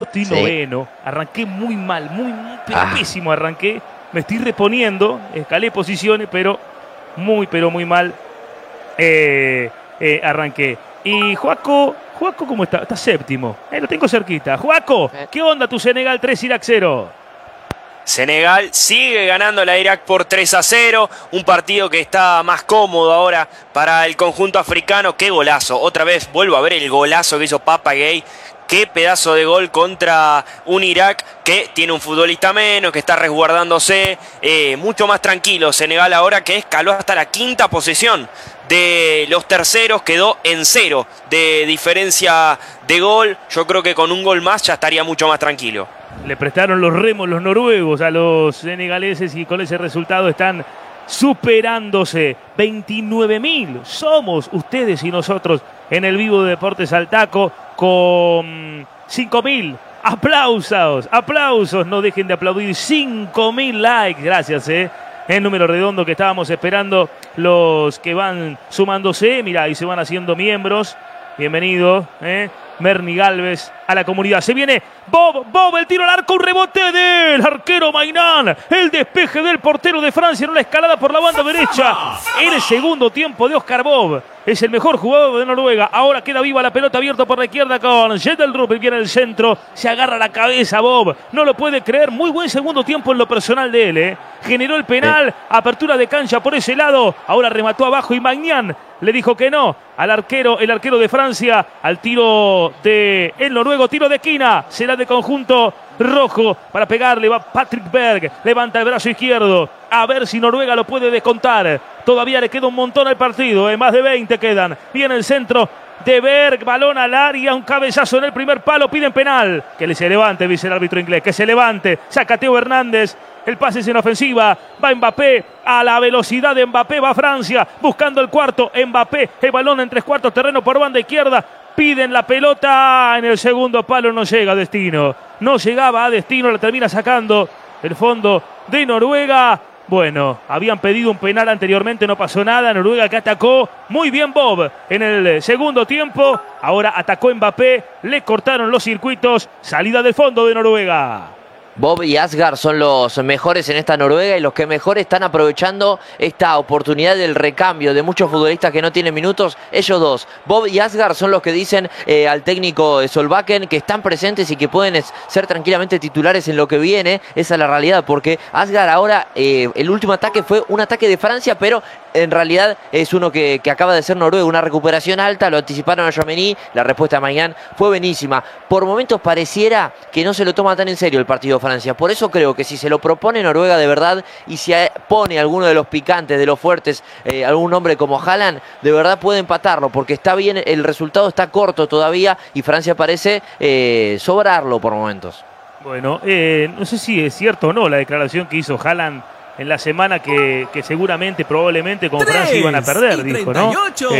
estoy noveno. Arranqué muy mal, muy pésimo arranqué. Me estoy reponiendo, escalé posiciones, pero muy mal arranqué. Y Joaco, ¿cómo está? Está séptimo. Lo tengo cerquita. Joaco, ¿qué onda tu Senegal 3, Irak 0? Senegal sigue ganando la Irak por 3-0, un partido que está más cómodo ahora para el conjunto africano. ¡Qué golazo! Otra vez vuelvo a ver el golazo que hizo Papa Gueye. ¡Qué pedazo de gol contra un Irak que tiene un futbolista menos, que está resguardándose! Mucho más tranquilo Senegal ahora, que escaló hasta la quinta posición de los terceros, quedó en 0 de diferencia de gol. Yo creo que con un gol más ya estaría mucho más tranquilo. Le prestaron los remos los noruegos a los senegaleses y con ese resultado están superándose. 29.000 somos ustedes y nosotros en el vivo de Deportes al Taco con 5.000 aplausos, no dejen de aplaudir. 5.000 likes, gracias, el número redondo que estábamos esperando. Los que van sumándose, mirá, y se van haciendo miembros. Bienvenido, Merny Galvez a la comunidad. Se viene Bob, el tiro al arco, un rebote del arquero Maignan. El despeje del portero de Francia en una escalada por la banda derecha. El segundo tiempo de Oscar Bob. Es el mejor jugador de Noruega. Ahora queda viva la pelota abierta por la izquierda con Jetelrup. Viene el centro. Se agarra la cabeza Bob. No lo puede creer. Muy buen segundo tiempo en lo personal de él. Generó el penal. Apertura de cancha por ese lado. Ahora remató abajo y Maignan le dijo que no al arquero, el arquero de Francia, al tiro de el noruego, tiro de esquina, será de conjunto rojo para pegarle, va Patrick Berg, levanta el brazo izquierdo, a ver si Noruega lo puede descontar, todavía le queda un montón al partido, más de 20 quedan, viene el centro de Berg, balón al área, un cabezazo en el primer palo, piden penal, que se levante, dice el árbitro inglés, que se levante, saca Teo Hernández. El pase es en ofensiva, va Mbappé, a la velocidad de Mbappé va Francia, buscando el cuarto, Mbappé, el balón en 3/4 terreno por banda izquierda, piden la pelota, en el segundo palo no llega a destino, no llegaba a destino, la termina sacando el fondo de Noruega. Bueno, habían pedido un penal anteriormente, no pasó nada, Noruega que atacó, muy bien Bob en el segundo tiempo, ahora atacó Mbappé, le cortaron los circuitos, salida del fondo de Noruega. Bob y Asgard son los mejores en esta Noruega y los que mejor están aprovechando esta oportunidad del recambio de muchos futbolistas que no tienen minutos. Ellos dos, Bob y Asgard, son los que dicen al técnico Solbakken que están presentes y que pueden ser tranquilamente titulares en lo que viene. Esa es la realidad, porque Asgard ahora, el último ataque fue un ataque de Francia, pero en realidad es uno que acaba de ser Noruega, una recuperación alta, lo anticiparon a Tchouaméni, la respuesta de Maignan fue buenísima. Por momentos pareciera que no se lo toma tan en serio el partido Francia, por eso creo que si se lo propone Noruega de verdad y se pone alguno de los picantes, de los fuertes, algún hombre como Haaland, de verdad puede empatarlo, porque está bien, el resultado está corto todavía y Francia parece sobrarlo por momentos. Bueno, no sé si es cierto o no la declaración que hizo Haaland en la semana que seguramente, probablemente con Francia iban a perder, dijo, ¿no?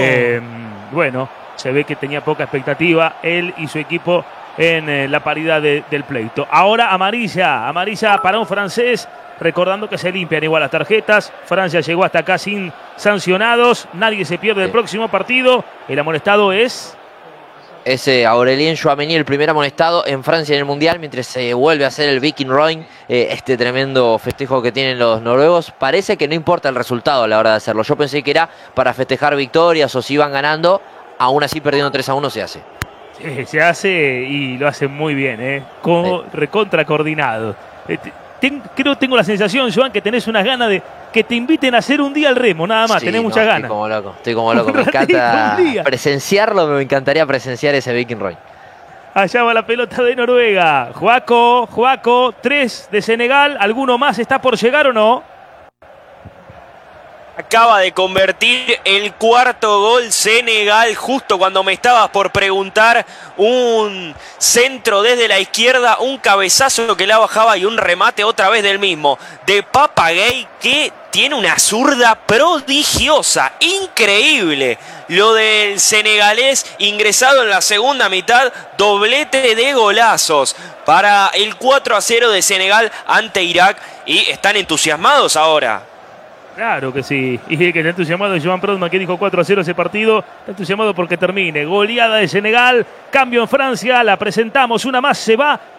Bueno, se ve que tenía poca expectativa él y su equipo en la paridad del pleito. Ahora amarilla para un francés, recordando que se limpian igual las tarjetas. Francia llegó hasta acá sin sancionados, nadie se pierde el próximo partido. El amonestado es Aurélien Tchouaméni, el primer amonestado en Francia en el Mundial, mientras se vuelve a hacer el Viking Roing, este tremendo festejo que tienen los noruegos. Parece que no importa el resultado a la hora de hacerlo. Yo pensé que era para festejar victorias o si iban ganando, aún así perdiendo 3-1 se hace. Se hace y lo hace muy bien, recontra coordinado. Tengo la sensación, Joan, que tenés unas ganas de que te inviten a hacer un día al remo, nada más, tenés muchas ganas. Estoy como loco, me encanta presenciarlo, me encantaría presenciar ese Viking Roy. Allá va la pelota de Noruega. Joaco, 3 de Senegal, ¿alguno más está por llegar o no? Acaba de convertir el cuarto gol Senegal, justo cuando me estabas por preguntar. Un centro desde la izquierda, un cabezazo que la bajaba y un remate otra vez del mismo, de Papa Gueye, que tiene una zurda prodigiosa, increíble. Lo del senegalés ingresado en la segunda mitad, doblete de golazos para el 4-0 de Senegal ante Irak, y están entusiasmados ahora. Claro que sí, y que está entusiasmado Joan Prodman, que dijo 4-0 ese partido, está entusiasmado porque termine. Goleada de Senegal, cambio en Francia, la presentamos, una más se va